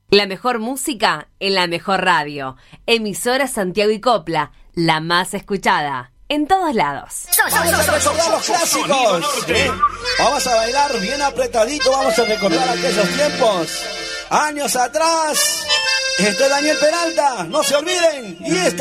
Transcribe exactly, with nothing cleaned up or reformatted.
La mejor música en la mejor radio. Emisora Santiago y Copla, la más escuchada. En todos lados. Vamos a recordar los clásicos. ¿Sí? Vamos a bailar bien apretadito. Vamos a recordar aquellos tiempos. Años atrás. Este es Daniel Peralta. No se olviden. Y este